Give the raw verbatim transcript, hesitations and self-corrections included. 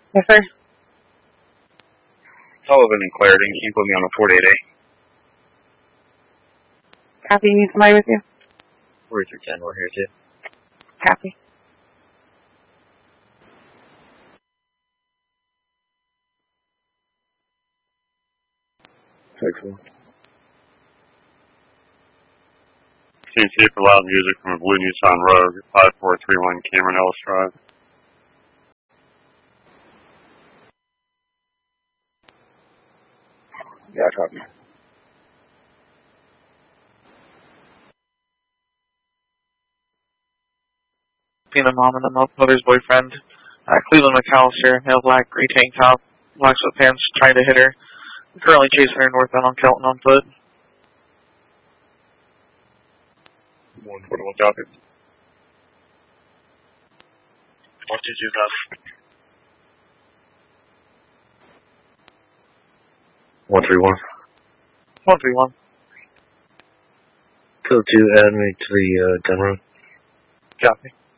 Yes, sir. Sullivan and Clarendon, can you put me on a four eight eight? Copy, you need somebody with you? four three ten, we're here too. Copy. six one. C C for loud music from a blue Nissan Rogue, five four three one Cameron Ellis Drive. Yeah, copy. Being a mom and a mother's boyfriend. Uh, Cleveland McAllister, male black, gray tank top, black sweatpants, trying to hit her. Currently chasing her northbound on Kelton on foot. one forty-one copy. one two two copy. one three one. one three one. Code two, add me to the uh, gun room. Copy.